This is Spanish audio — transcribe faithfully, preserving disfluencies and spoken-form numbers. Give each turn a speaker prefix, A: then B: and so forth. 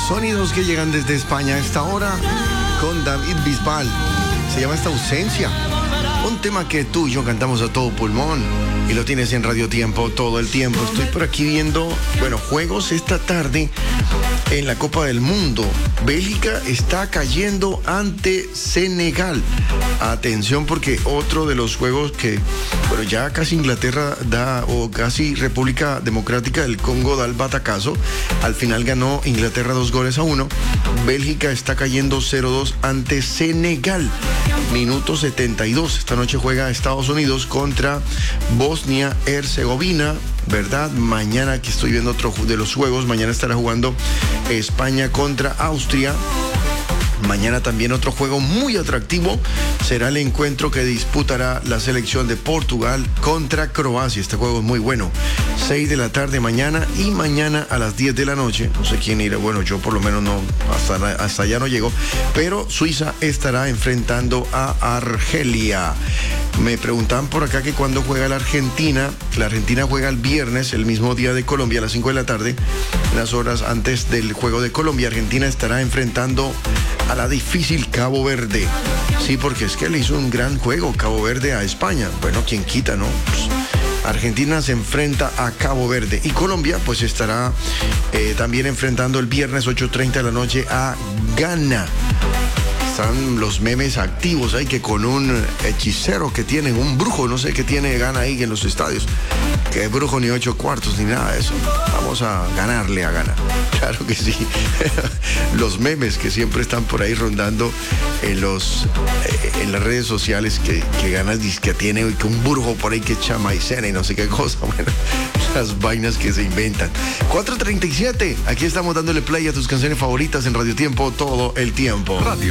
A: Sonidos que llegan desde España a esta hora con David Bisbal. Se llama esta ausencia. Un tema que tú y yo cantamos a todo pulmón y lo tienes en Radio Tiempo todo el tiempo. Estoy por aquí viendo, bueno, juegos esta tarde en la Copa del Mundo. Bélgica está cayendo ante Senegal. Atención, porque otro de los juegos que, bueno, ya casi Inglaterra da, o casi República Democrática del Congo da el batacazo. Al final ganó Inglaterra dos goles a uno. Bélgica está cayendo cero dos ante Senegal. Minuto setenta y dos. Esta noche juega Estados Unidos contra Bosnia-Herzegovina, ¿verdad? Mañana, aquí estoy viendo otro de los juegos. Mañana estará jugando España contra Austria. Mañana también otro juego muy atractivo será el encuentro que disputará la selección de Portugal contra Croacia. Este juego es muy bueno. seis de la tarde mañana y mañana a las diez de la noche. No sé quién irá. Bueno, yo por lo menos no, hasta, hasta allá no llego. Pero Suiza estará enfrentando a Argelia. Me preguntaban por acá que cuando juega la Argentina. La Argentina juega el viernes, el mismo día de Colombia, a las cinco de la tarde. Unas horas antes del juego de Colombia. Argentina estará enfrentando a la difícil Cabo Verde. Sí, porque es que le hizo un gran juego Cabo Verde a España. Bueno, quien quita, ¿no? Pues Argentina se enfrenta a Cabo Verde y Colombia pues estará eh, también enfrentando el viernes ocho treinta de la noche a Ghana. Están los memes activos ahí que con un hechicero que tienen, un brujo, no sé qué tiene Ghana ahí en los estadios. Que brujo ni ocho cuartos ni nada de eso. Vamos a ganarle a Ghana. Claro que sí. Los memes que siempre están por ahí rondando en los eh, en las redes sociales que, que Ghana dice que tiene que un brujo por ahí que echa maicena y no sé qué cosa. Bueno, las vainas que se inventan. cuatro treinta y siete. Aquí estamos dándole play a tus canciones favoritas en Radio Tiempo todo el tiempo. Radio